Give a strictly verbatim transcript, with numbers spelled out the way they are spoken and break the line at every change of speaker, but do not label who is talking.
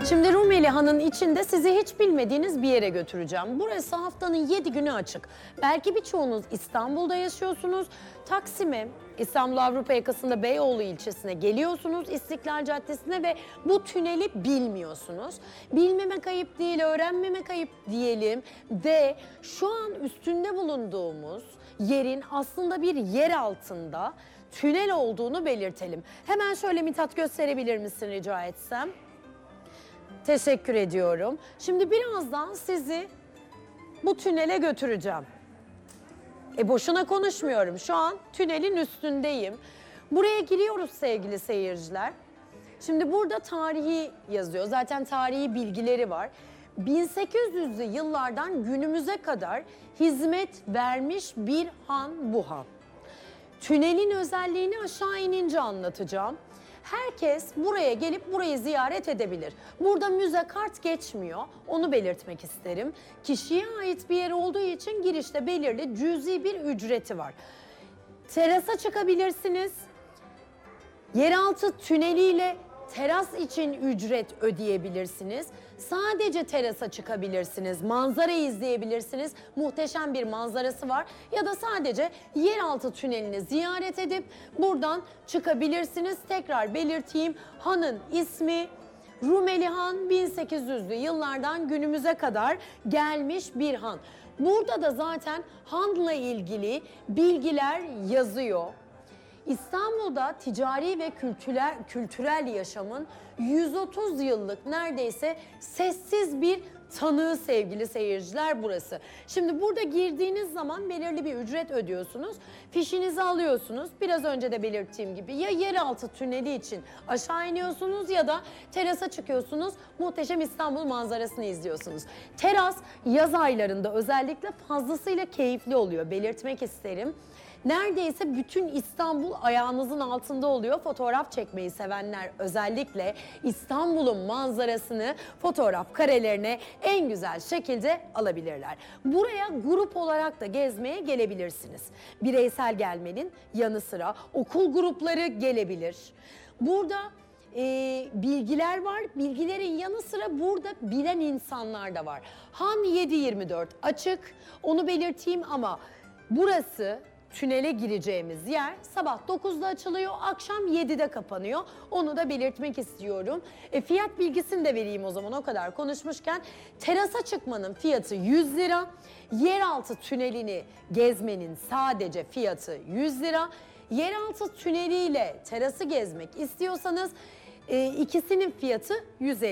Şimdi Rumeli Han'ın içinde sizi hiç bilmediğiniz bir yere götüreceğim. Burası haftanın yedi günü açık. Belki birçoğunuz İstanbul'da yaşıyorsunuz. Taksim'e, İstanbul Avrupa yakasında Beyoğlu ilçesine geliyorsunuz, İstiklal Caddesi'ne ve bu tüneli bilmiyorsunuz. Bilmemek ayıp değil, öğrenmemek ayıp diyelim ve şu an üstünde bulunduğumuz yerin aslında bir yer altında tünel olduğunu belirtelim. Hemen şöyle Mithat gösterebilir misin rica etsem? Teşekkür ediyorum. Şimdi birazdan sizi bu tünele götüreceğim. E boşuna konuşmuyorum. Şu an tünelin üstündeyim. Buraya giriyoruz sevgili seyirciler. Şimdi burada tarihi yazıyor. Zaten tarihi bilgileri var. bin sekiz yüzlü yıllardan günümüze kadar hizmet vermiş bir han bu han. Tünelin özelliğini aşağı inince anlatacağım. Herkes buraya gelip burayı ziyaret edebilir. Burada müze kart geçmiyor, onu belirtmek isterim. Kişiye ait bir yer olduğu için girişte belirli cüzi bir ücreti var. Terasa çıkabilirsiniz. Yeraltı tüneliyle teras için ücret ödeyebilirsiniz. Sadece terasa çıkabilirsiniz, manzara izleyebilirsiniz. Muhteşem bir manzarası var. Ya da sadece yeraltı tünelini ziyaret edip buradan çıkabilirsiniz. Tekrar belirteyim, hanın ismi Rumeli Han, bin sekiz yüzlü yıllardan günümüze kadar gelmiş bir han. Burada da zaten hanla ilgili bilgiler yazıyor. İstanbul'da ticari ve kültürel, kültürel yaşamın yüz otuz yıllık neredeyse sessiz bir tanığı sevgili seyirciler burası. Şimdi burada girdiğiniz zaman belirli bir ücret ödüyorsunuz. Fişinizi alıyorsunuz. Biraz önce de belirttiğim gibi ya yeraltı tüneli için aşağı iniyorsunuz ya da terasa çıkıyorsunuz. Muhteşem İstanbul manzarasını izliyorsunuz. Teras yaz aylarında özellikle fazlasıyla keyifli oluyor. Belirtmek isterim. Neredeyse bütün İstanbul ayağınızın altında oluyor. Fotoğraf çekmeyi sevenler özellikle İstanbul'un manzarasını fotoğraf karelerine en güzel şekilde alabilirler. Buraya grup olarak da gezmeye gelebilirsiniz. Bireysel gelmenin yanı sıra okul grupları gelebilir. Burada e, bilgiler var. Bilgilerin yanı sıra burada bilen insanlar da var. Han yedi yirmi dört açık, onu belirteyim ama burası tünele gireceğimiz yer sabah dokuzda açılıyor, akşam yedide kapanıyor. Onu da belirtmek istiyorum. E, fiyat bilgisini de vereyim o zaman o kadar konuşmuşken. Terasa çıkmanın fiyatı yüz lira. Yeraltı tünelini gezmenin sadece fiyatı yüz lira. Yeraltı tüneliyle terası gezmek istiyorsanız e, ikisinin fiyatı yüz elli.